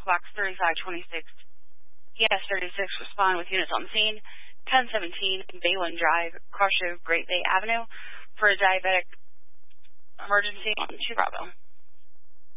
Box 3526. ES-36 respond with units on scene, 1017 Bayland Drive, Cross Grove, Great Bay Avenue, for a diabetic emergency on 2 Bravo.